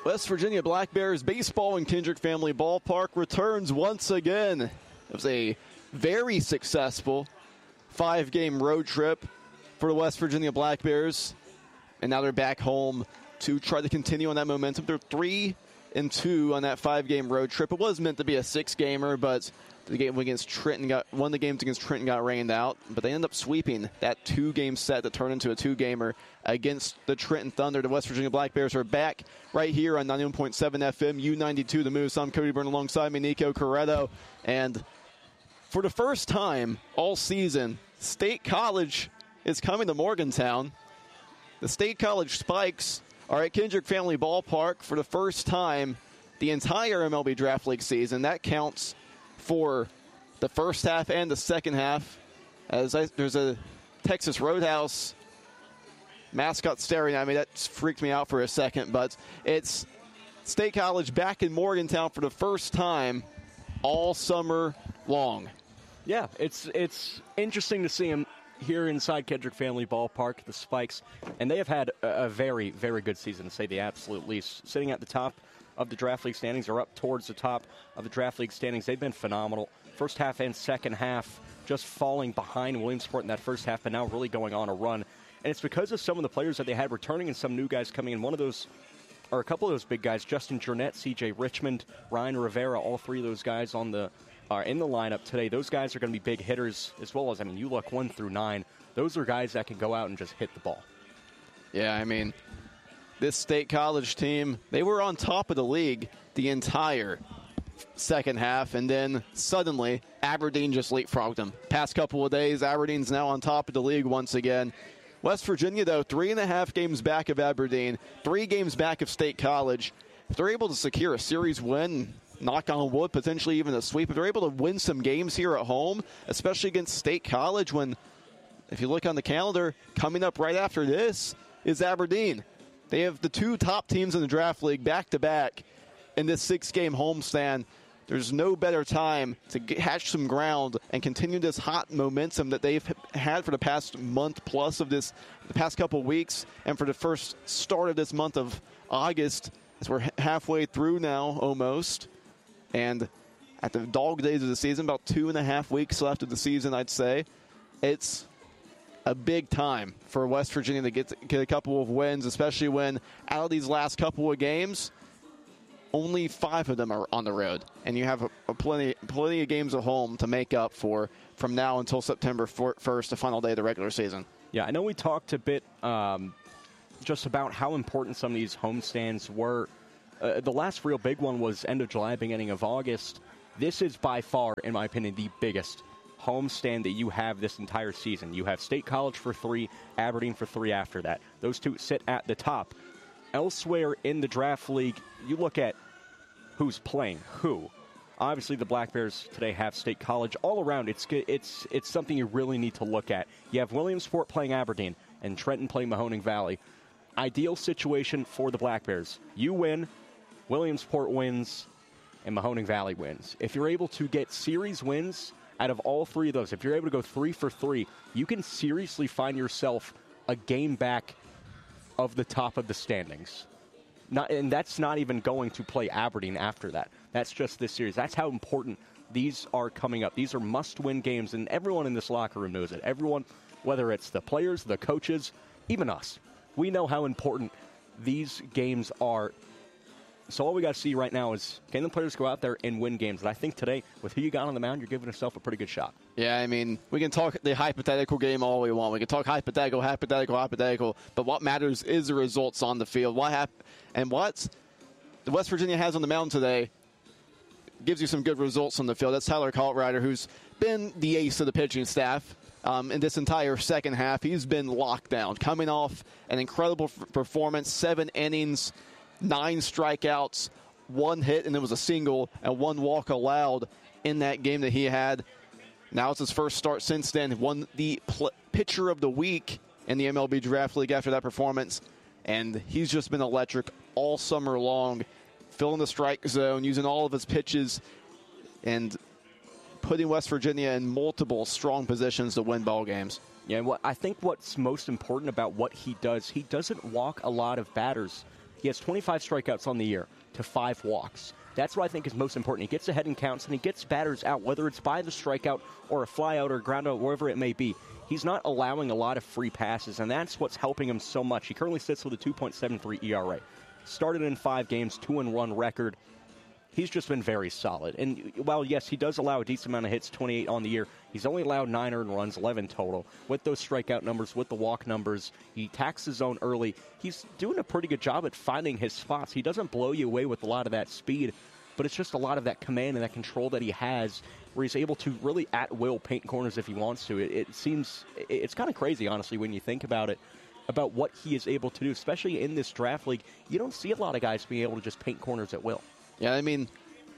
West Virginia Black Bears baseball in Kendrick Family Ballpark returns once again. It was a very successful 5-game road trip for the West Virginia Black Bears, and now they're back home to try to continue on that momentum. They're 3-2 on that 5-game road trip. It was meant to be a 6-gamer, but the game against Trenton one of the games against Trenton got rained out, but they ended up sweeping that 2-game set that turned into a 2-gamer against the Trenton Thunder. The West Virginia Black Bears are back right here on 91.7 FM, U92 The Moose. I'm Cody Byrne alongside me, Nico Corretto, and for the first time all season, State College is coming to Morgantown. The State College Spikes are at Kendrick Family Ballpark for the first time the entire MLB Draft League season. That counts for the first half and the second half, as there's a Texas Roadhouse mascot staring at me. That freaked me out for a second, but it's State College back in Morgantown for the first time all summer long. Yeah, it's interesting to see them here inside Kendrick Family Ballpark, the Spikes, and they have had a very, very good season, to say the absolute least. Sitting at the top of the Draft League standings, or up towards the top of the Draft League standings. They've been phenomenal. First half and second half, just falling behind Williamsport in that first half, but now really going on a run. And it's because of some of the players that they had returning and some new guys coming in. One of those, or a couple of those big guys, Justin Jurnett, C.J. Richmond, Ryan Rivera, all three of those guys are in the lineup today. Those guys are going to be big hitters, as well as, you look 1 through 9. Those are guys that can go out and just hit the ball. Yeah, this State College team, they were on top of the league the entire second half, and then suddenly Aberdeen just leapfrogged them. Past couple of days, Aberdeen's now on top of the league once again. West Virginia, though, 3.5 games back of Aberdeen, 3 games back of State College. If they're able to secure a series win, knock on wood, potentially even a sweep, if they're able to win some games here at home, especially against State College, when, if you look on the calendar, coming up right after this is Aberdeen. They have the 2 top teams in the draft league back-to-back in this 6-game homestand. There's no better time to hatch some ground and continue this hot momentum that they've had for the past month plus of the past couple weeks, and for the first start of this month of August, as we're halfway through now almost. And at the dog days of the season, about 2.5 weeks left of the season, I'd say, it's a big time for West Virginia to get a couple of wins, especially when out of these last couple of games, only 5 of them are on the road, and you have plenty of games at home to make up for from now until September 1st, the final day of the regular season. Yeah, I know we talked a bit just about how important some of these homestands were. The last real big one was end of July, beginning of August. This is by far, in my opinion, the biggest homestand that you have this entire season. You have State College for 3, Aberdeen for 3 after that. Those 2 sit at the top. Elsewhere in the draft league, you look at who's playing who. Obviously, the Black Bears today have State College. All around, it's something you really need to look at. You have Williamsport playing Aberdeen and Trenton playing Mahoning Valley. Ideal situation for the Black Bears. You win, Williamsport wins, and Mahoning Valley wins. If you're able to get series wins out of all 3 of those, if you're able to go 3 for 3, you can seriously find yourself a game back of the top of the standings. And that's not even going to play Aberdeen after that. That's just this series. That's how important these are coming up. These are must-win games, and everyone in this locker room knows it. Everyone, whether it's the players, the coaches, even us, we know how important these games are. So all we got to see right now is, can the players go out there and win games? And I think today, with who you got on the mound, you're giving yourself a pretty good shot. Yeah, we can talk the hypothetical game all we want. We can talk hypothetical, but what matters is the results on the field. What the West Virginia has on the mound today gives you some good results on the field. That's Tyler Kaltrider, who's been the ace of the pitching staff in this entire second half. He's been locked down, coming off an incredible performance, 7 innings, 9 strikeouts, 1 hit, and it was a single, and 1 walk allowed in that game that he had. Now it's his first start since then. Won the pitcher of the week in the MLB Draft League after that performance, and he's just been electric all summer long, filling the strike zone, using all of his pitches, and putting West Virginia in multiple strong positions to win ball games. Yeah, I think what's most important about what he does, he doesn't walk a lot of batters He has 25 strikeouts on the year to 5 walks. That's what I think is most important. He gets ahead in counts, and he gets batters out, whether it's by the strikeout or a fly out or a ground out, wherever it may be. He's not allowing a lot of free passes, and that's what's helping him so much. He currently sits with a 2.73 ERA. Started in 5 games, 2-1 record. He's just been very solid. And while, yes, he does allow a decent amount of hits, 28 on the year, he's only allowed 9 earned runs, 11 total. With those strikeout numbers, with the walk numbers, he attacks the zone early. He's doing a pretty good job at finding his spots. He doesn't blow you away with a lot of that speed, but it's just a lot of that command and that control that he has where he's able to really at will paint corners if he wants to. It's kind of crazy, honestly, when you think about it, about what he is able to do, especially in this draft league. You don't see a lot of guys being able to just paint corners at will. Yeah, I mean,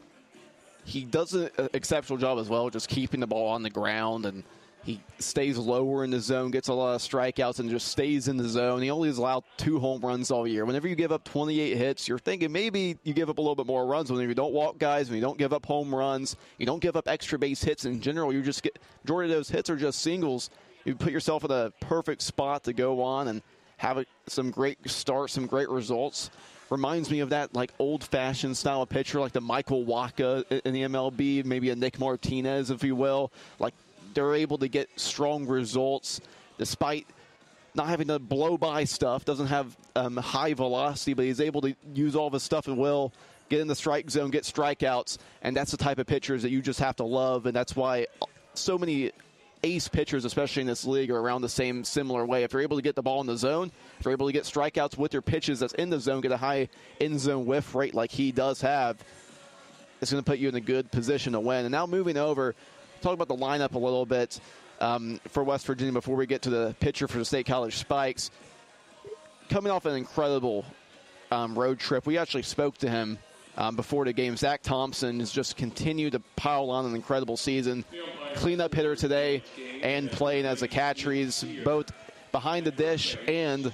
he does an exceptional job as well, just keeping the ball on the ground, and he stays lower in the zone, gets a lot of strikeouts, and just stays in the zone. He only has allowed 2 home runs all year. Whenever you give up 28 hits, you're thinking maybe you give up a little bit more runs. When you don't walk guys, when you don't give up home runs, you don't give up extra base hits in general, you just get majority of those hits are just singles. You put yourself in a perfect spot to go on and have some great starts, some great results. Reminds me of that like old-fashioned style of pitcher, like the Michael Wacha in the MLB, maybe a Nick Martinez, if you will. Like they're able to get strong results despite not having to blow by stuff. Doesn't have high velocity, but he's able to use all of his stuff and will get in the strike zone, get strikeouts, and that's the type of pitchers that you just have to love, and that's why so many ace pitchers, especially in this league, are around the same similar way. If you're able to get the ball in the zone, if you're able to get strikeouts with your pitches that's in the zone, get a high in-zone whiff rate like he does have, it's going to put you in a good position to win. And now moving over, talk about the lineup a little bit for West Virginia before we get to the pitcher for the State College Spikes. Coming off an incredible road trip, we actually spoke to him before the game. Zach Thompson has just continued to pile on an incredible season. Cleanup hitter today and playing as a catcher. He's both behind the dish and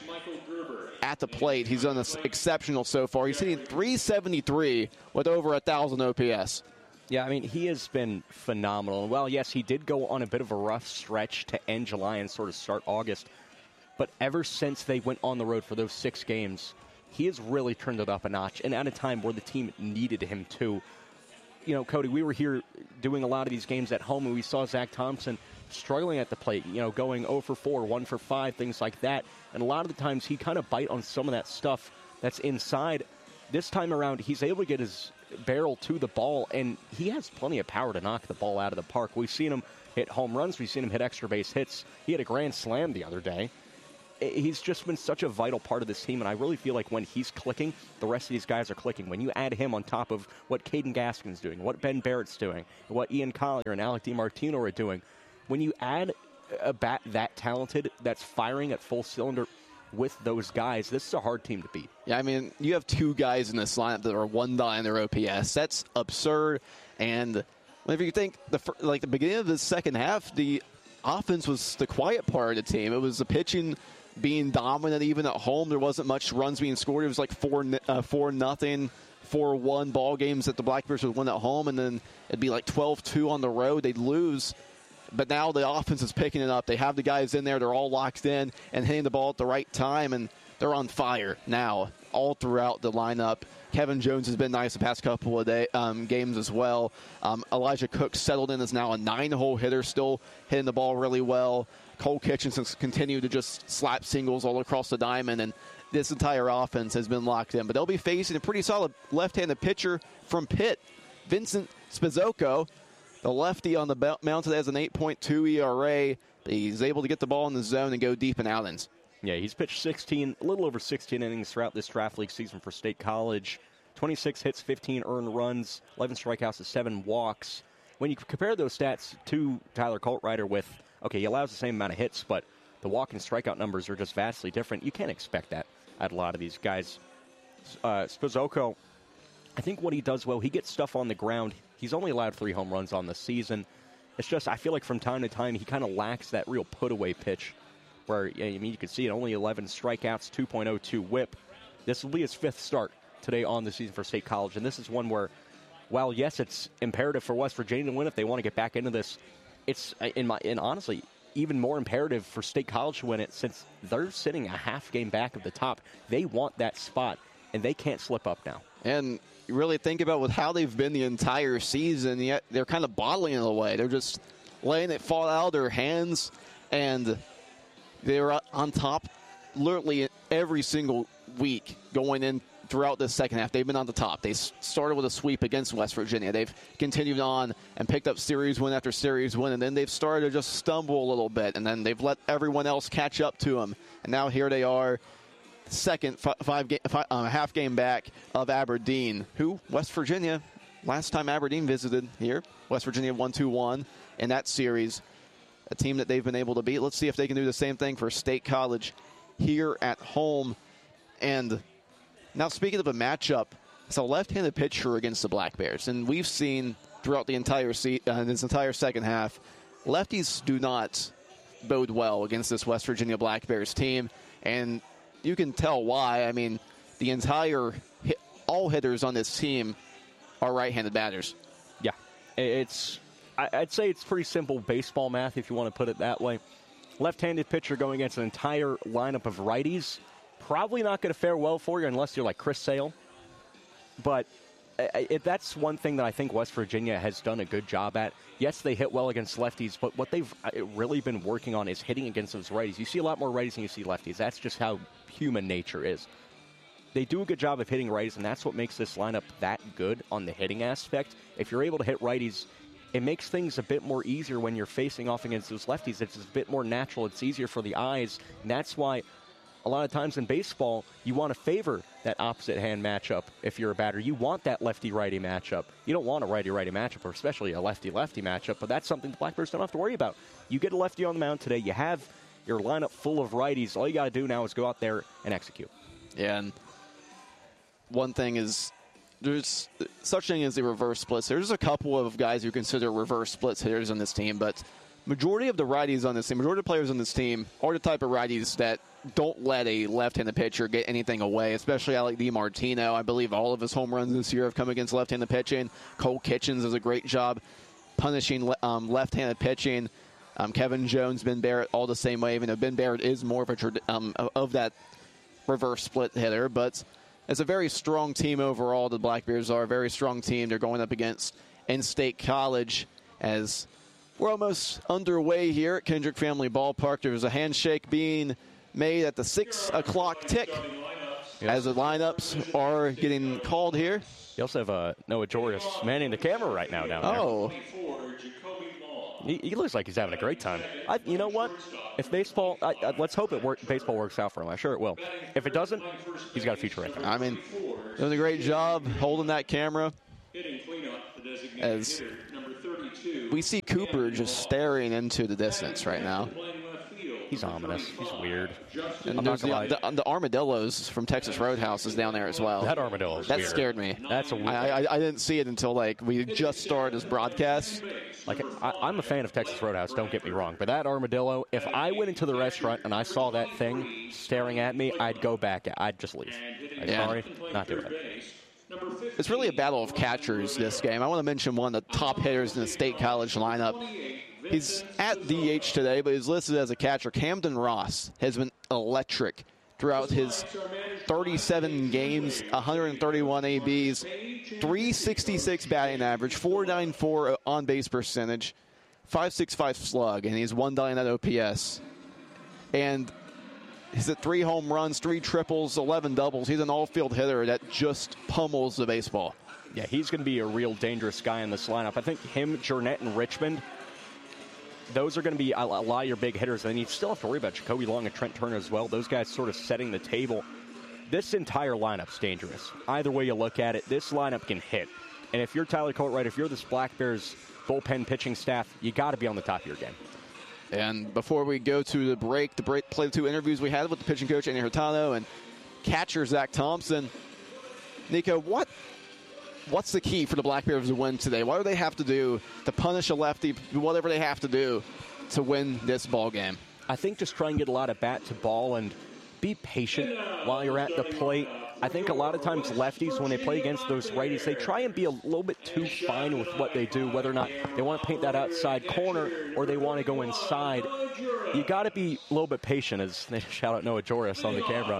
at the plate. He's done exceptional so far. He's hitting .373 with over 1,000 OPS. Yeah, I mean, he has been phenomenal. Well, yes, he did go on a bit of a rough stretch to end July and sort of start August. But ever since they went on the road for those 6 games, he has really turned it up a notch, and at a time where the team needed him to. You know, Cody, we were here doing a lot of these games at home, and we saw Zach Thompson struggling at the plate, you know, going 0 for 4, 1 for 5, things like that. And a lot of the times he kind of bite on some of that stuff that's inside. This time around, he's able to get his barrel to the ball, and he has plenty of power to knock the ball out of the park. We've seen him hit home runs. We've seen him hit extra base hits. He had a grand slam the other day. He's just been such a vital part of this team, and I really feel like when he's clicking, the rest of these guys are clicking. When you add him on top of what Caden Gaskin's doing, what Ben Barrett's doing, what Ian Collier and Alec DiMartino are doing, when you add a bat that talented, that's firing at full cylinder with those guys, this is a hard team to beat. Yeah, I mean, you have 2 guys in this lineup that are 1 in their OPS. That's absurd, and whenever you think, the beginning of the second half, the offense was the quiet part of the team. It was the pitching being dominant even at home. There wasn't much runs being scored. It was like 4-0, 4-1 ball games that the Blackbirds would win at home, and then it'd be like 12-2 on the road. They'd lose. But now the offense is picking it up. They have the guys in there. They're all locked in and hitting the ball at the right time, and they're on fire now all throughout the lineup. Kevin Jones has been nice the past couple of games as well. Elijah Cook settled in as now a 9-hole hitter, still hitting the ball really well. Cole Kitchens has continued to just slap singles all across the diamond, and this entire offense has been locked in. But they'll be facing a pretty solid left-handed pitcher from Pitt, Vincent Spizocco. The lefty on the mound today has an 8.2 ERA. He's able to get the ball in the zone and go deep in outings. Yeah, he's pitched a little over 16 innings throughout this draft league season for State College. 26 hits, 15 earned runs, 11 strikeouts, and 7 walks. When you compare those stats to Tyler Coltrider with, okay, he allows the same amount of hits, but the walk and strikeout numbers are just vastly different. You can't expect that at a lot of these guys. Spizocco, I think what he does well, he gets stuff on the ground. He's only allowed 3 home runs on the season. It's just, I feel like from time to time, he kind of lacks that real put-away pitch where, I mean, you can see it, only 11 strikeouts, 2.02 whip. This will be his 5th start today on the season for State College, and this is one where, while, yes, it's imperative for West Virginia to win if they want to get back into this, it's, and honestly, even more imperative for State College to win it since they're sitting a half game back of the top. They want that spot. and they can't slip up now. And you really think about with how they've been the entire season, yet they're kind of bottling it away. They're just letting it fall out of their hands, and they're on top literally every single week going in throughout the second half. They've been on the top. They started with a sweep against West Virginia. They've continued on and picked up series win after series win, and then they've started to just stumble a little bit, and then they've let everyone else catch up to them. And now here they are, second half game back of Aberdeen, who West Virginia, last time Aberdeen visited here, West Virginia won 2-1 in that series, a team that they've been able to beat. Let's see if they can do the same thing for State College here at home. And now, speaking of a matchup, it's a left-handed pitcher against the Black Bears, and we've seen throughout the entire this entire second half, lefties do not bode well against this West Virginia Black Bears team, and you can tell why. I mean, the all hitters on this team are right-handed batters. Yeah, I'd say it's pretty simple baseball math if you want to put it that way. Left-handed pitcher going against an entire lineup of righties, probably not going to fare well for you unless you're like Chris Sale. But that's one thing that I think West Virginia has done a good job at. Yes, they hit well against lefties, but what they've really been working on is hitting against those righties. You see a lot more righties than you see lefties. That's just how human nature is. They do a good job of hitting righties, and that's what makes this lineup that good on the hitting aspect. If you're able to hit righties, it makes things a bit more easier when you're facing off against those lefties. It's a bit more natural. It's easier for the eyes, and that's why a lot of times in baseball, you want to favor that opposite hand matchup if you're a batter. You want that lefty-righty matchup. You don't want a righty-righty matchup, or especially a lefty-lefty matchup, but that's something the Black Bears don't have to worry about. You get a lefty on the mound today. You have your lineup full of righties. All you got to do now is go out there and execute. Yeah, and one thing is there's such thing as the reverse splits. There's a couple of guys who consider reverse splits hitters on this team, but majority of the righties on this team, majority of players on this team are the type of righties that don't let a left-handed pitcher get anything away, especially Alec DiMartino. I believe all of his home runs this year have come against left-handed pitching. Cole Kitchens does a great job punishing left-handed pitching. Kevin Jones, Ben Barrett, all the same way, even though Ben Barrett is more of that reverse split hitter. But it's a very strong team overall. The Black Bears are a very strong team. They're going up against In-State College as we're almost underway here at Kendrick Family Ballpark. There's a handshake being made at the 6 o'clock tick as the lineups are getting called here. You also have Noah Joris manning the camera right now down there. Oh. He looks like he's having a great time. You know what? If baseball, let's hope baseball works out for him. I'm sure it will. If it doesn't, he's got a future right there. I mean, doing a great job holding that camera as we see Cooper just staring into the distance right now. He's ominous. He's weird. And there's the armadillos from Texas Roadhouse is down there as well. That armadillo is that weird. Scared me. That's a weird. I didn't see it until we just started this broadcast. I'm a fan of Texas Roadhouse, don't get me wrong, but that armadillo, if I went into the restaurant and I saw that thing staring at me, I'd go back. I'd just leave. Sorry, not doing it. It's really a battle of catchers this game. I want to mention one of the top hitters in the State College lineup. He's at DH today, but he's listed as a catcher. Camden Ross has been electric throughout his 37 games, 131 ABs, 366 batting average, 494 on-base percentage, 565 slug, and he's 1.9 OPS. And he's at 3 home runs, 3 triples, 11 doubles. He's an all-field hitter that just pummels the baseball. Yeah, he's going to be a real dangerous guy in this lineup. I think him, Jornette, and Richmond, those are going to be a lot of your big hitters. And you still have to worry about Jacoby Long and Trent Turner as well. Those guys sort of setting the table. This entire lineup's dangerous. Either way you look at it, this lineup can hit. And if you're Tyler Courtwright, if you're this Black Bears bullpen pitching staff, you got to be on the top of your game. And before we go to the break, play the 2 interviews we had with the pitching coach, Andy Hurtado, and catcher Zach Thompson. Nico, what's the key for the Black Bears to win today? What do they have to do to punish a lefty, whatever they have to do to win this ball game? I think just try and get a lot of bat to ball and be patient while you're at the plate. I think a lot of times lefties, when they play against those righties, they try and be a little bit too fine with what they do, whether or not they want to paint that outside corner or they want to go inside. You got to be a little bit patient, as they shout out Noah Joris on the camera.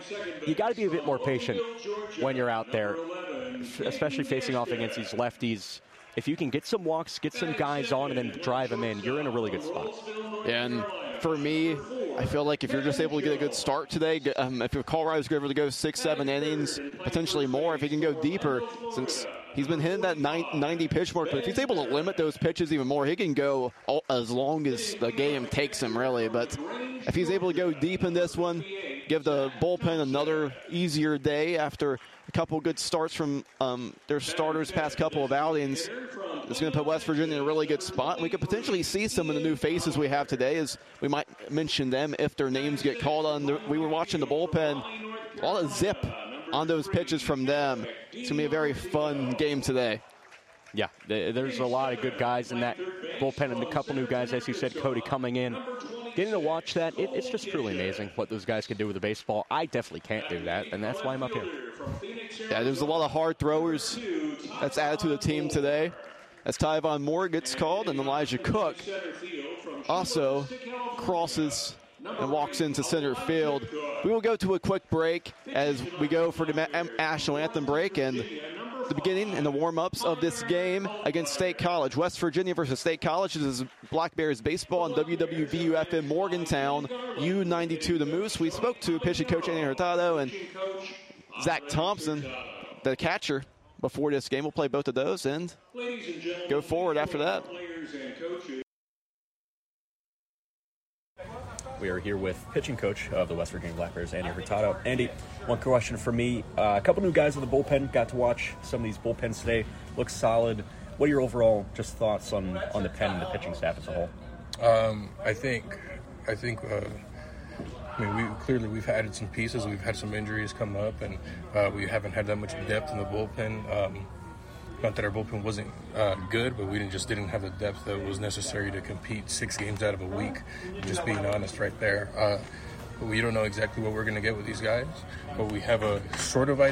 you got to be a bit more patient when you're out there, especially facing off against these lefties. If you can get some walks, get some guys on, and then drive them in, you're in a really good spot. And for me, I feel like if you're just able to get a good start today, if Colorado's able to go 6-7 innings, potentially more, if he can go deeper, since he's been hitting that 90 pitch mark, but if he's able to limit those pitches even more, he can go as long as the game takes him, really. But if he's able to go deep in this one, give the bullpen another easier day after a couple good starts from their starters past couple of outings, it's going to put West Virginia in a really good spot. And we could potentially see some of the new faces we have today, as we might mention them if their names get called on. We were watching the bullpen, a lot of zip on those pitches from them. It's going to be a very fun game today. Yeah, there's a lot of good guys in that bullpen, and a couple new guys, as you said, Cody, coming in. Getting to watch that, it's just truly amazing what those guys can do with the baseball. I definitely can't do that, and that's why I'm up here. Yeah, there's a lot of hard throwers that's added to the team today, as Tyvon Moore gets called, and Elijah Cook also crosses and walks into center field. We will go to a quick break as we go for the National Anthem break, and the beginning and the warm-ups of this game against State College. West Virginia versus State College. This is Black Bears baseball on WWVU-FM Morgantown, U92 the Moose. We spoke to pitching coach Andy Hurtado and Zach Thompson, the catcher, before this game. We'll play both of those and go forward after that. We are here with pitching coach of the West Virginia Black Bears, Andy Hurtado. Andy, one question for me. A couple new guys in the bullpen. Got to watch some of these bullpens today. Looks solid. What are your overall just thoughts on the pen and the pitching staff as a whole? I think. We've added some pieces. We've had some injuries come up, and we haven't had that much depth in the bullpen. Not that our bullpen wasn't good, but we didn't have the depth that was necessary to compete 6 games out of a week. Just being honest, right there. But we don't know exactly what we're going to get with these guys, but we have a sort of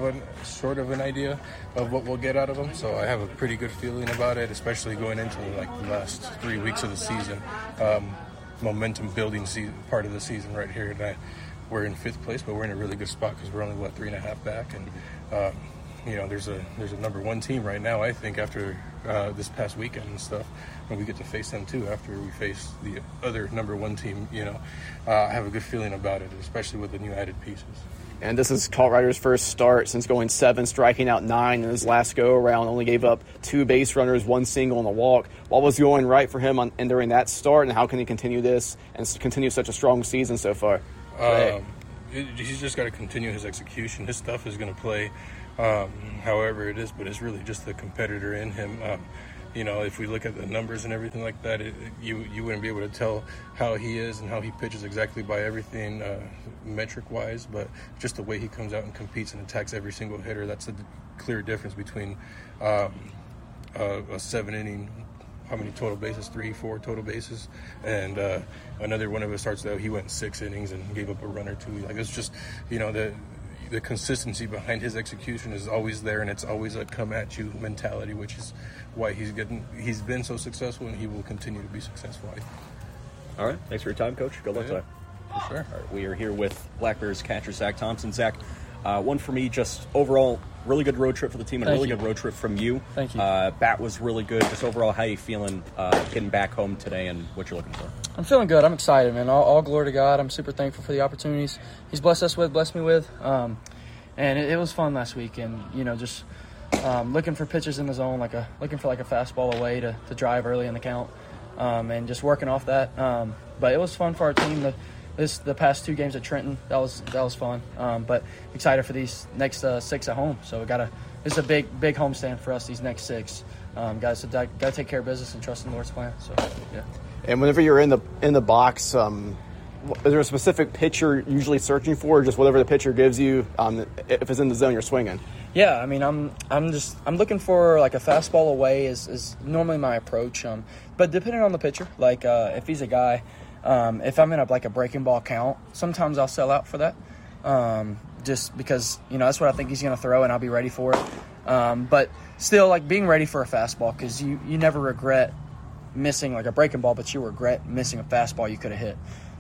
an idea of what we'll get out of them. So I have a pretty good feeling about it, especially going into the last 3 weeks of the season. Momentum building part of the season right here. And we're in 5th place, but we're in a really good spot because we're only 3.5 back, and there's a number 1 team right now, I think, after this past weekend and stuff, and we get to face them too after we face the other number 1 team. I have a good feeling about it, especially with the new added pieces. And this is Colorado's first start since going 7, striking out 9 in his last go-around. Only gave up 2 base runners, 1 single, and a walk. What was going right for him during that start, and how can he continue this and continue such a strong season so far? He's just got to continue his execution. His stuff is going to play however it is, but it's really just the competitor in him. If we look at the numbers and everything like that, you wouldn't be able to tell how he is and how he pitches exactly by everything metric-wise, but just the way he comes out and competes and attacks every single hitter, that's the clear difference between a 7-inning, how many total bases, 3-4 total bases, and another one of his starts, though, he went 6 innings and gave up a run or 2. It's just, the consistency behind his execution is always there, and it's always a come-at-you mentality, which is why he's been so successful, and he will continue to be successful, I think. All right. Thanks for your time, Coach. Good luck today. For sure. All right, we are here with Black Bears catcher Zach Thompson. Zach, one for me, just overall, really good road trip for the team and a really good road trip from you. Thank you. Bat was really good. Just overall, how you feeling getting back home today and what you're looking for? I'm feeling good. I'm excited, man. All glory to God. I'm super thankful for the opportunities He's blessed me with. And it was fun last week. And, just looking for pitches in the zone, looking for a fastball away to drive early in the count, and just working off that. But it was fun for our team. The past 2 games at Trenton, that was fun. But excited for these next 6 at home. So this is a big homestand for us. These next 6, guys, got to take care of business and trust in the Lord's plan. So yeah. And whenever you're in the box, is there a specific pitch you're usually searching for, or just whatever the pitcher gives you? If it's in the zone, you're swinging. Yeah, I mean, I'm looking for a fastball away is normally my approach. But depending on the pitcher, if he's a guy. If I'm in a breaking ball count, sometimes I'll sell out for that, just because, that's what I think he's going to throw, and I'll be ready for it. But still, being ready for a fastball, because you never regret missing a breaking ball, but you regret missing a fastball you could have hit.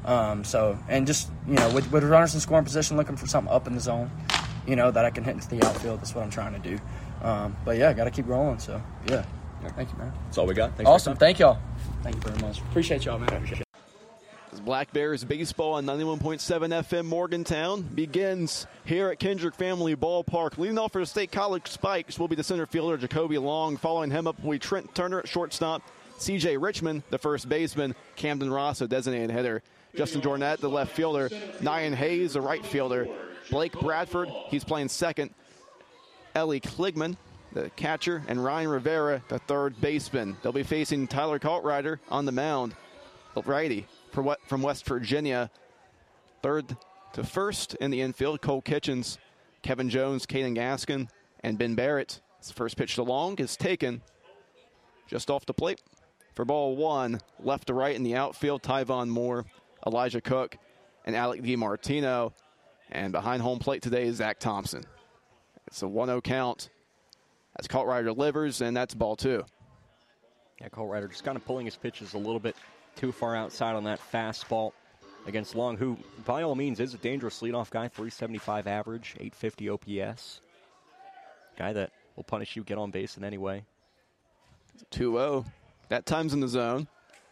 And just, with runners in scoring position, looking for something up in the zone, that I can hit into the outfield. That's what I'm trying to do. But, yeah, got to keep rolling. So, yeah. Thank you, man. That's all we got. Thanks awesome. Thank y'all. Thank you very much. Appreciate y'all, man. As Black Bears baseball on 91.7 FM Morgantown begins here at Kendrick Family Ballpark. Leading off for the State College Spikes will be the center fielder, Jacoby Long. Following him up will be Trent Turner at shortstop, C.J. Richmond, the first baseman, Camden Ross, a designated hitter, Justin Jornett, the left fielder, Nyan Hayes, the right fielder, Blake Bradford, he's playing second, Ellie Kligman, the catcher, and Ryan Rivera, the third baseman. They'll be facing Tyler Kaltrider on the mound, the righty from West Virginia. Third to first in the infield, Cole Kitchens, Kevin Jones, Caden Gaskin, and Ben Barrett. His first pitch to Long is taken just off the plate for ball one. Left to right in the outfield, Tyvon Moore, Elijah Cook, and Alec DiMartino. And behind home plate today is Zach Thompson. It's a 1-0 count as Kaltrider delivers, and that's ball two. Yeah, Kaltrider just kind of pulling his pitches a little bit too far outside on that fastball against Long, who by all means is a dangerous leadoff guy, 375 average, 850 OPS. Guy that will punish you, get on base in any way. 2-0. That time's in the zone.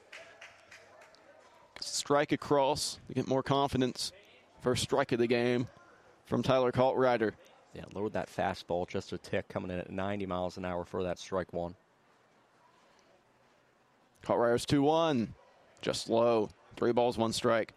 Strike across to get more confidence. First strike of the game from Tyler Kaltrider. Yeah, lowered that fastball just a tick, coming in at 90 miles an hour for that strike one. Kaltrider's 2-1. Just low. 3 balls, 1 strike.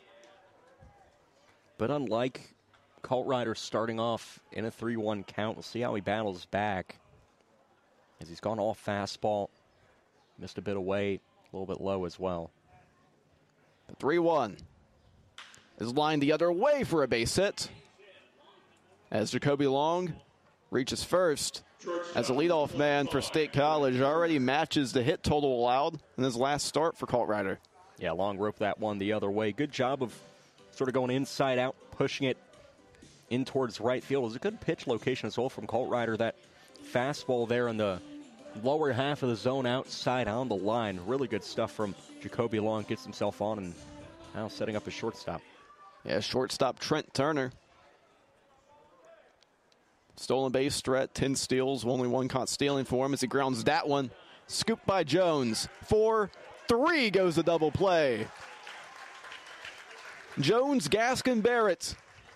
But unlike Kaltrider starting off in a 3-1 count, we'll see how he battles back. As he's gone off fastball, missed a bit away, a little bit low as well. The 3-1 is lined the other way for a base hit, as Jacoby Long reaches first. As a leadoff man for State College, already matches the hit total allowed in his last start for Kaltrider. Yeah, Long roped that one the other way. Good job of sort of going inside out, pushing it in towards right field. It was a good pitch location as well from Kaltrider. That fastball there in the lower half of the zone outside on the line. Really good stuff from Jacoby Long. Gets himself on and now setting up a shortstop. Yeah, shortstop Trent Turner. Stolen base threat, 10 steals, only 1 caught stealing for him as he grounds that one. Scooped by Jones. 4-3 goes the double play. Jones, Gaskin, Barrett.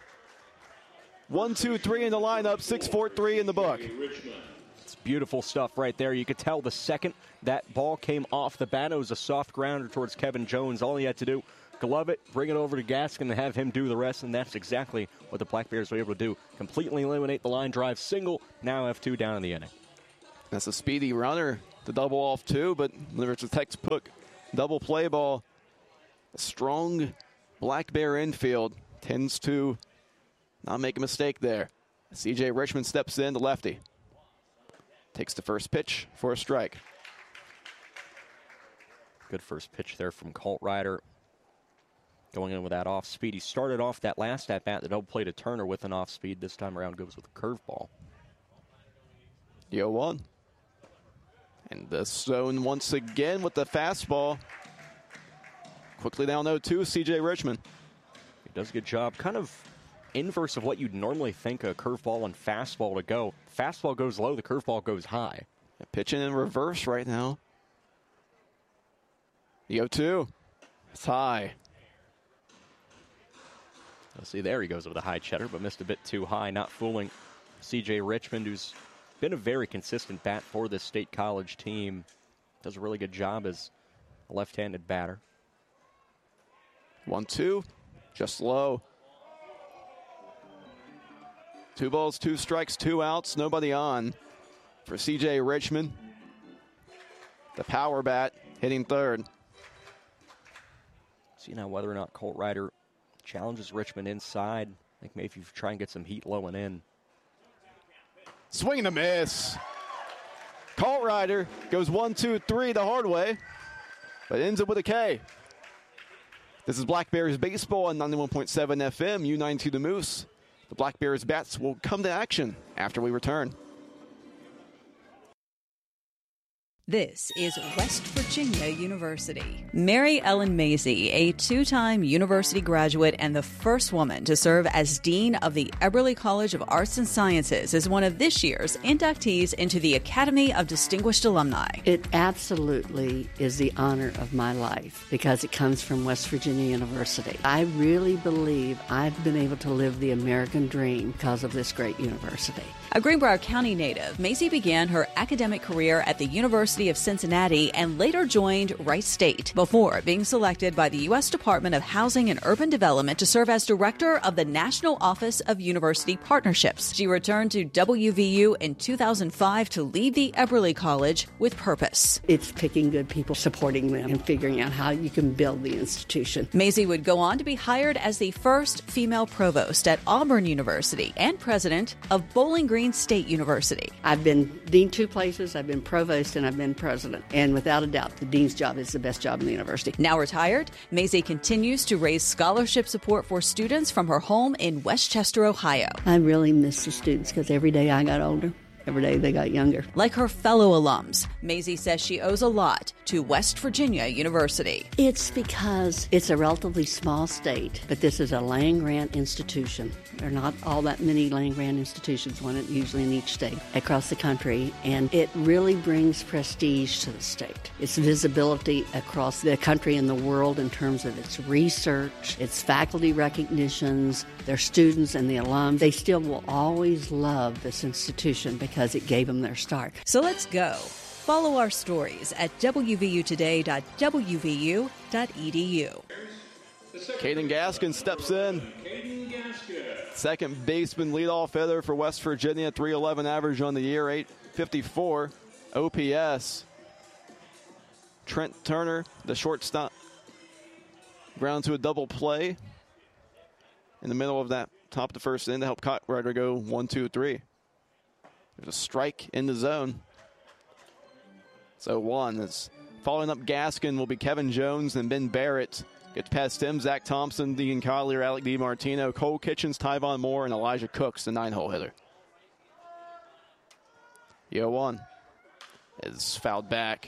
1-2-3 in the lineup, 6-4-3 in the book. It's beautiful stuff right there. You could tell the second that ball came off the bat, it was a soft grounder towards Kevin Jones. All he had to do, glove it, bring it over to Gaskin, and have him do the rest, and that's exactly what the Black Bears were able to do. Completely eliminate the line drive single, now have 2 down in the inning. That's a speedy runner to double off 2, but it's a textbook double play ball. A strong Black Bear infield tends to not make a mistake there. C.J. Richmond steps in, the lefty. Takes the first pitch for a strike. Good first pitch there from Kaltrider. Going in with that off speed. He started off that last at bat, the double play to Turner with an off speed. This time around goes with a curveball. 0-1. And the zone once again with the fastball. Quickly down 0-2, C.J. Richmond. He does a good job. Kind of inverse of what you'd normally think a curveball and fastball to go. Fastball goes low, the curveball goes high. Pitching in reverse right now. The 0-2. It's high. Let's see, there he goes with a high cheddar, but missed a bit too high, not fooling C.J. Richmond, who's been a very consistent bat for this State College team. Does a really good job as a left-handed batter. 1-2, just low. 2 balls, 2 strikes, 2 outs, nobody on for C.J. Richmond. The power bat hitting third. See now whether or not Kaltrider challenges Richmond inside. I think maybe if you try and get some heat low and in. Swing and a miss. Kaltrider goes 1-2-3 the hard way, but ends it with a K. This is Black Bears baseball on 91.7 FM, U92 The Moose. The Black Bears bats will come to action after we return. This is West Virginia University. Mary Ellen Mazie, a two-time university graduate and the first woman to serve as Dean of the Eberly College of Arts and Sciences, is one of this year's inductees into the Academy of Distinguished Alumni. It absolutely is the honor of my life because it comes from West Virginia University. I really believe I've been able to live the American dream because of this great university. A Greenbrier County native, Mazie began her academic career at the University of Cincinnati and later joined Rice State before being selected by the U.S. Department of Housing and Urban Development to serve as director of the National Office of University Partnerships. She returned to WVU in 2005 to lead the Eberly College with purpose. It's picking good people, supporting them, and figuring out how you can build the institution. Mazie would go on to be hired as the first female provost at Auburn University and president of Bowling Green State University. I've been dean two places, I've been provost, and I've been president. And without a doubt, the dean's job is the best job in the university. Now retired, Mazie continues to raise scholarship support for students from her home in Westchester, Ohio. I really miss the students because every day I got older. Every day they got younger. Like her fellow alums, Mazie says she owes a lot to West Virginia University. It's because it's a relatively small state, but this is a land-grant institution. There are not all that many land-grant institutions, one usually in each state across the country, and it really brings prestige to the state. Its visibility across the country and the world in terms of its research, its faculty recognitions, their students and the alums. They still will always love this institution because it gave them their start. So let's go. Follow our stories at wvutoday.wvu.edu. Caden Gaskin steps in. Second baseman leadoff hitter for West Virginia, 311 average on the year, 854 OPS. Trent Turner, the shortstop, ground to a double play in the middle of that top of the first inning to help Cotrider go 1-2-3. There's a strike in the zone. So one is following up Gaskin will be Kevin Jones and Ben Barrett. Gets past him, Zach Thompson, Dean Collier, Alec DiMartino, Cole Kitchens, Tyvon Moore, and Elijah Cooks, the 9-hole hitter. 0-1 is fouled back.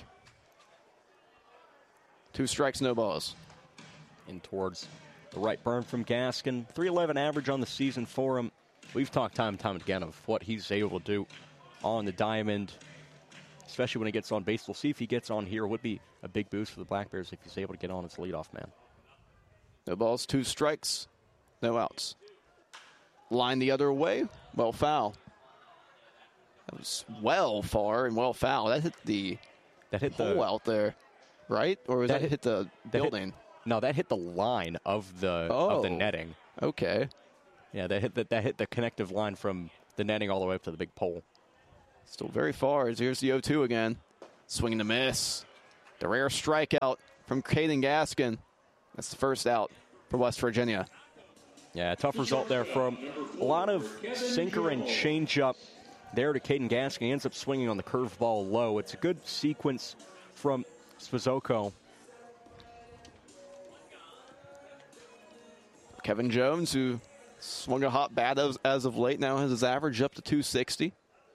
2 strikes, no balls. In towards the right burn from Gaskin. 311 average on the season for him. We've talked time and time again of what he's able to do on the diamond, especially when he gets on base. We'll see if he gets on here. It would be a big boost for the Black Bears if he's able to get on as leadoff man. No balls, 2 strikes, no outs. Line the other way, well foul. That was well far and well foul. That hit the hole out there, right? Or was that hit the building? That hit the line of the netting. Okay. Yeah, that hit the connective line from the netting all the way up to the big pole. Still very far. Here's the 0-2 again. Swing and a miss. The rare strikeout from Caden Gaskin. That's the first out for West Virginia. Yeah, tough result there from a lot of sinker and changeup there to Caden Gaskin. He ends up swinging on the curveball low. It's a good sequence from Spazoko. Kevin Jones, who swung a hot bat as of late, now has his average up to 260.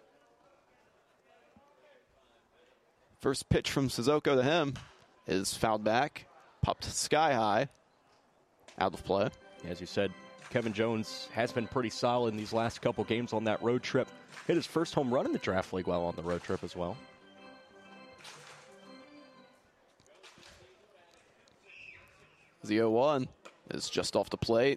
First pitch from Spazoko to him is fouled back, popped sky high, out of play. As you said, Kevin Jones has been pretty solid in these last couple games on that road trip. Hit his first home run in the draft league while on the road trip as well. The 0-1 is just off the plate.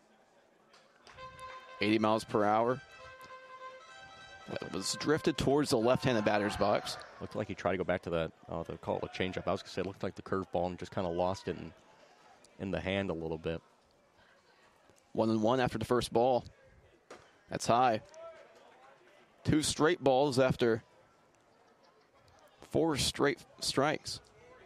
80 miles per hour. It was drifted towards the left-handed batter's box. Looked like he tried to go back to the they call it a changeup. I was going to say it looked like the curveball and just kind of lost it in the hand a little bit. 1-1 after the first ball. That's high. 2 straight balls after 4 straight strikes.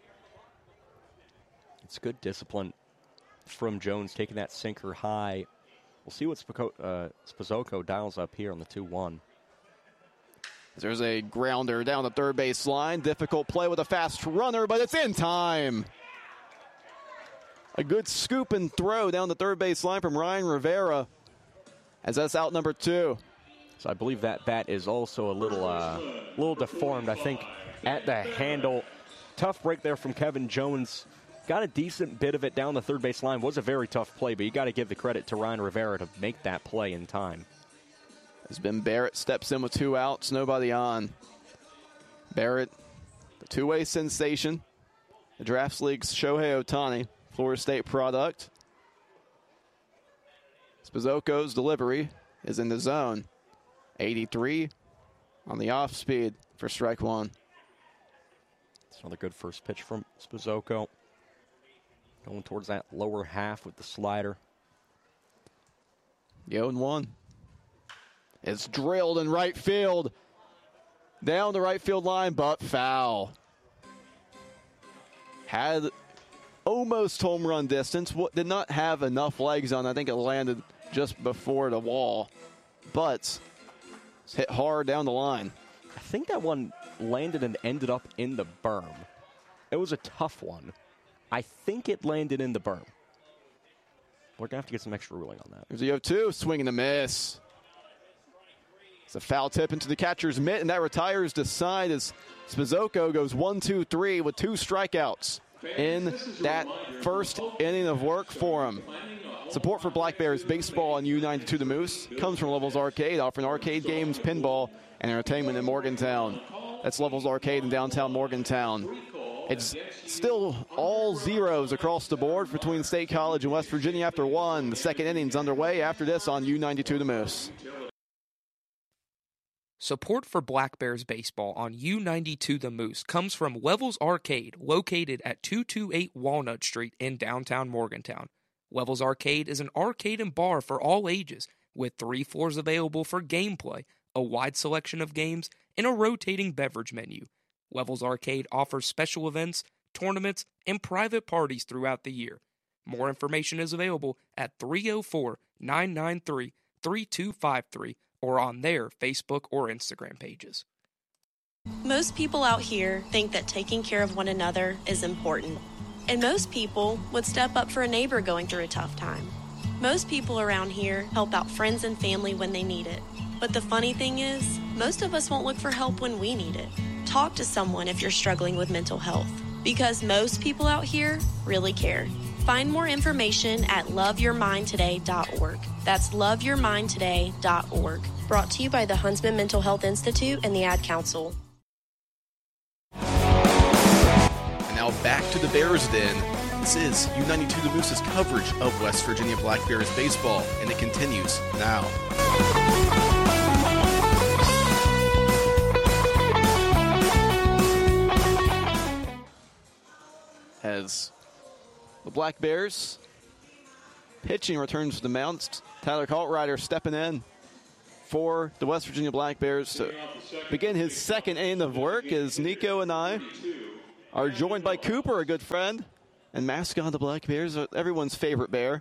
It's good discipline from Jones, taking that sinker high. We'll see what Spazoko dials up here on the 2-1. There's a grounder down the third base line. Difficult play with a fast runner, but it's in time. A good scoop and throw down the third base line from Ryan Rivera, as that's out number 2. So I believe that bat is also a little deformed, I think, at the handle. Tough break there from Kevin Jones. Got a decent bit of it down the third base line. Was a very tough play, but you got to give the credit to Ryan Rivera to make that play in time. As Ben Barrett steps in with 2 outs, nobody on. Barrett, the two-way sensation. The Drafts League's Shohei Ohtani, Florida State product. Spizzoko's delivery is in the zone. 83 on the off speed for strike 1. It's another good first pitch from Spizzoko. Going towards that lower half with the slider. The 0-1. It's drilled in right field. Down the right field line, but foul. Had almost home run distance. Did not have enough legs on. I think it landed just before the wall. But it's hit hard down the line. I think that one landed and ended up in the berm. It was a tough one. I think it landed in the berm. We're going to have to get some extra ruling on that. There's the 0-2, swing and a miss. It's a foul tip into the catcher's mitt, and that retires the side as Spizzoko goes 1-2-3 with 2 strikeouts in that first inning of work for him. Support for Black Bears baseball on U92 The Moose comes from Levels Arcade, offering arcade games, pinball, and entertainment in Morgantown. That's Levels Arcade in downtown Morgantown. It's still all zeros across the board between State College and West Virginia after 1. The second inning's underway after this on U92 The Moose. Support for Black Bears baseball on U92 The Moose comes from Levels Arcade, located at 228 Walnut Street in downtown Morgantown. Levels Arcade is an arcade and bar for all ages, with 3 floors available for gameplay, a wide selection of games, and a rotating beverage menu. Levels Arcade offers special events, tournaments, and private parties throughout the year. More information is available at 304-993-3253 or on their Facebook or Instagram pages. Most people out here think that taking care of one another is important. And most people would step up for a neighbor going through a tough time. Most people around here help out friends and family when they need it. But the funny thing is, most of us won't look for help when we need it. Talk to someone if you're struggling with mental health, because most people out here really care. Find more information at loveyourmindtoday.org. That's loveyourmindtoday.org. Brought to you by the Huntsman Mental Health Institute and the Ad Council. And now back to the Bears Den. This is U92 The Moose's coverage of West Virginia Black Bears baseball, and it continues now. As the Black Bears pitching returns to the mound, Tyler Kaltrider stepping in for the West Virginia Black Bears to begin his second inning of work, as Nico and I are joined by Cooper, a good friend, and mascot of the Black Bears, everyone's favorite bear.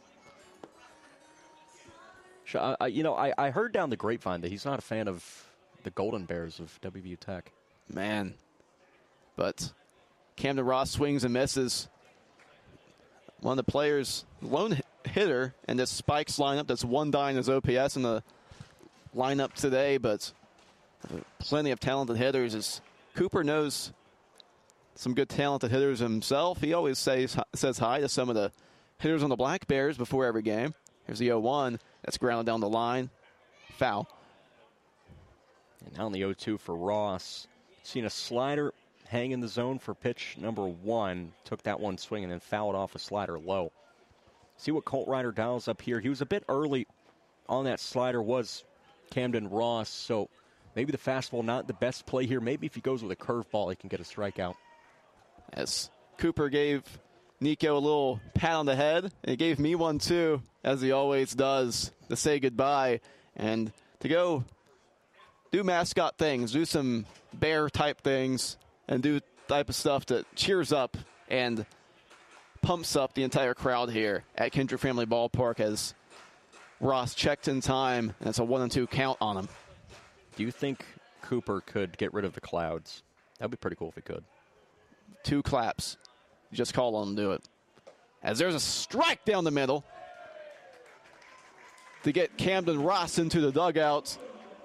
I heard down the grapevine that he's not a fan of the Golden Bears of WVU Tech. Man. But Camden Ross swings and misses. One of the players, lone hitter, in this Spikes lineup that's 1-9 as OPS in the lineup today, but plenty of talented hitters. As Cooper knows some good talented hitters himself, he always says hi to some of the hitters on the Black Bears before every game. Here's the 0-1. That's grounded down the line. Foul. And now on the 0-2 for Ross. Seen a slider hang in the zone for pitch number 1. Took that one swing and then fouled off a slider low. See what Kaltrider dials up here. He was a bit early on that slider, was Camden Ross. So maybe the fastball not the best play here. Maybe if he goes with a curveball, he can get a strikeout. As Cooper gave Nico a little pat on the head, and he gave me one too, as he always does, to say goodbye and to go do mascot things, do some bear-type things, and do type of stuff that cheers up and pumps up the entire crowd here at Kindred Family Ballpark, as Ross checked in time, and it's a 1-2 count on him. Do you think Cooper could get rid of the clouds? That would be pretty cool if he could. 2 claps. You just call on him to do it. As there's a strike down the middle to get Camden Ross into the dugout.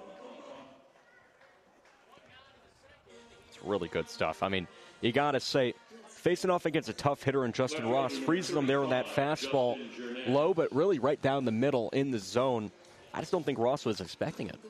It's really good stuff. I mean, you got to say, facing off against a tough hitter in Justin Ross, freezes them there with that fastball low, but really right down the middle in the zone. I just don't think Ross was expecting it.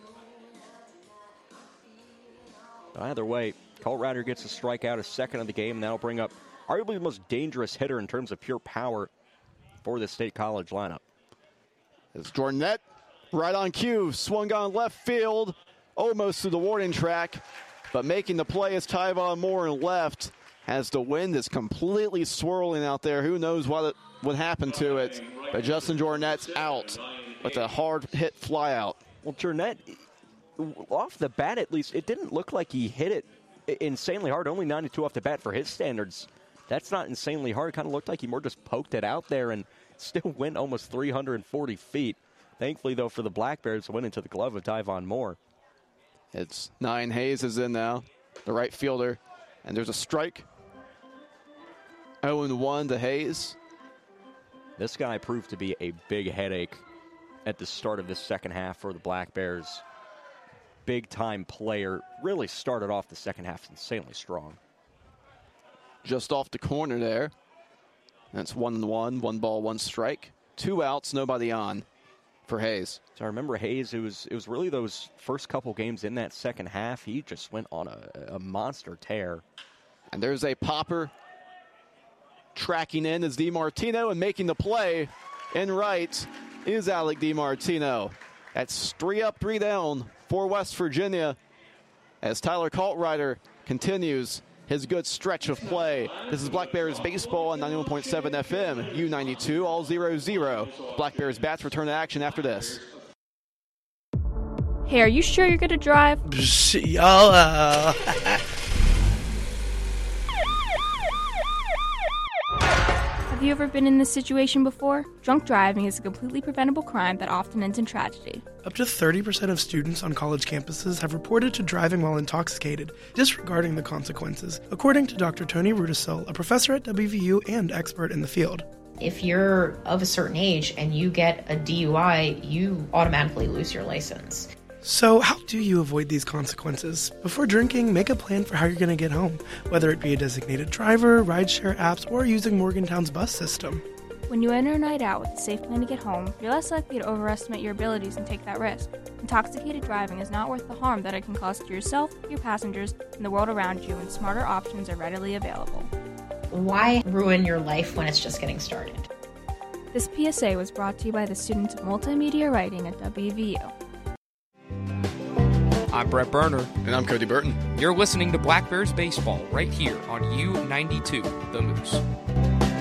But either way, Colt Ryder gets a strikeout, a second of the game, and that'll bring up arguably the most dangerous hitter in terms of pure power for the State College lineup. It's Jornet, right on cue, swung on left field, almost to the warning track, but making the play is Tyvon Moore in left. As the wind is completely swirling out there, who knows what would happen to it. But Justin Jornet's out with a hard hit fly out. Well, Jornet, off the bat at least, it didn't look like he hit it insanely hard. Only 92 off the bat for his standards. That's not insanely hard. It kind of looked like he more just poked it out there and still went almost 340 feet. Thankfully, though, for the Black Bears, went into the glove of Tyvon Moore. It's Nine Hayes is in now, the right fielder. And there's a strike. 0-1 to Hayes. This guy proved to be a big headache at the start of this second half for the Black Bears. Big-time player. Really started off the second half insanely strong. Just off the corner there. That's 1-1, 1 ball, 1 strike. 2 outs, nobody on for Hayes. So I remember Hayes, it was really those first couple games in that second half. He just went on a monster tear. And there's a popper. Tracking in is DiMartino, and making the play in right is Alec DiMartino. That's 3 up, 3 down for West Virginia as Tyler Coltrider continues his good stretch of play. This is Black Bears baseball on 91.7 FM, U92, all 0-0. Black Bears bats return to action after this. Hey, are you sure you're going to drive? YOLO. Have you ever been in this situation before? Drunk driving is a completely preventable crime that often ends in tragedy. Up to 30% of students on college campuses have reported to driving while intoxicated, disregarding the consequences, according to Dr. Tony Rudisill, a professor at WVU and expert in the field. If you're of a certain age and you get a DUI, you automatically lose your license. So how do you avoid these consequences? Before drinking, make a plan for how you're going to get home, whether it be a designated driver, rideshare apps, or using Morgantown's bus system. When you enter a night out with a safe plan to get home, you're less likely to overestimate your abilities and take that risk. Intoxicated driving is not worth the harm that it can cause to yourself, your passengers, and the world around you, and smarter options are readily available. Why ruin your life when it's just getting started? This PSA was brought to you by the students of multimedia writing at WVU. I'm Brett Berner. And I'm Cody Burton. You're listening to Black Bears Baseball right here on U92, The Moose.